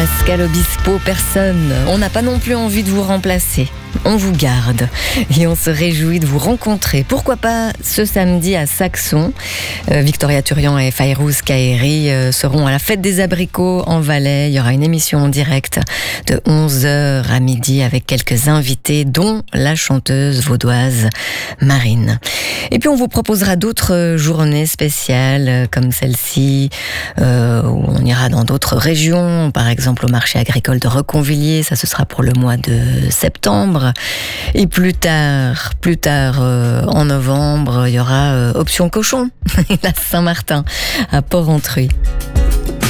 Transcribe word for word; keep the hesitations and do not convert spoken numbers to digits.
Pascal Obispo, personne. On n'a pas non plus envie de vous remplacer. On vous garde et on se réjouit de vous rencontrer. Pourquoi pas ce samedi à Saxon. Euh, Victoria Turian et Fayrouz Kaheri euh, seront à la fête des abricots en Valais. Il y aura une émission en direct de onze heures à midi avec quelques invités, dont la chanteuse vaudoise Marine. Et puis on vous proposera d'autres journées spéciales euh, comme celle-ci, euh, où on ira dans d'autres régions, par exemple au marché agricole de Reconvilliers. Ça, ce sera pour le mois de septembre. Et plus tard, plus tard euh, en novembre, il y aura euh, Option Cochon, la Saint-Martin, à Port-Entruy.